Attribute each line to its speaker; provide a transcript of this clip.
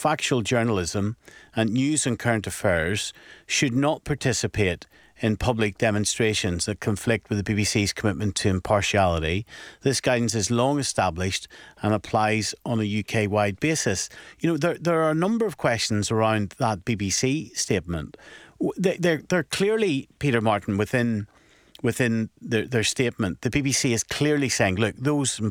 Speaker 1: factual journalism and news and current affairs should not participate in public demonstrations that conflict with the BBC's commitment to impartiality. This guidance is long established and applies on a UK-wide basis. There are a number of questions around that BBC statement. They're clearly, Peter Martin, within their statement, the BBC is clearly saying, look, those